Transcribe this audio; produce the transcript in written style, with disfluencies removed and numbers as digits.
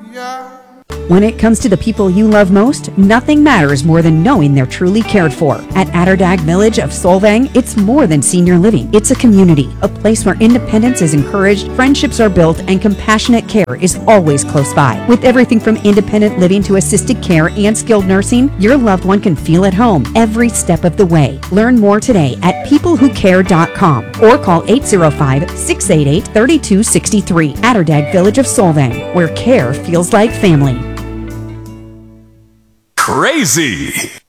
When it comes to the people you love most, nothing matters more than knowing they're truly cared for. At Atterdag Village of Solvang, it's more than senior living. It's a community, a place where independence is encouraged, friendships are built, and compassionate care is always close by. With everything from independent living to assisted care and skilled nursing, your loved one can feel at home every step of the way. Learn more today at peoplewhocare.com or call 805-688-3263. Atterdag Village of Solvang, where care feels like family. Crazy.